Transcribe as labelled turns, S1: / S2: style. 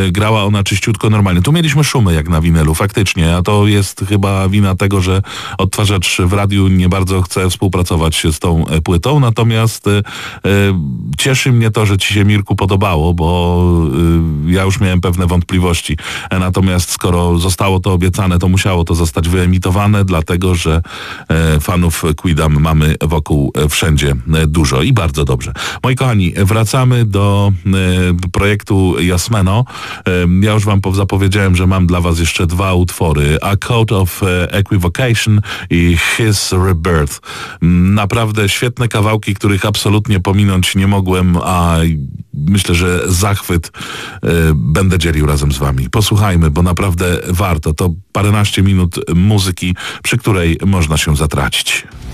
S1: grała ona czyściutko, normalnie. Tu mieliśmy szumy jak na winylu, faktycznie, a to jest chyba wina tego, że odtwarzacz w radiu nie bardzo chce współpracować z tą płytą, natomiast cieszy mnie to, że ci się, Mirku, podobało, bo ja już miałem pewne wątpliwości. Natomiast skoro zostało to obiecane, to musiało to zostać wyemitowane, dlatego że fanów Quidam mamy wokół wszędzie dużo i bardzo dobrze. Moi kochani, wracamy do projektu Jasmeno. Ja już wam zapowiedziałem, że mam dla was jeszcze 2 utwory. A Code of Equivocation i His Rebirth. Naprawdę świetne kawałki, których absolutnie pominąć nie mogłem, a myślę, że zachwyt będę dzielił razem z wami. Posłuchajmy, bo naprawdę warto. To paręnaście minut muzyki, przy której można się zatracić.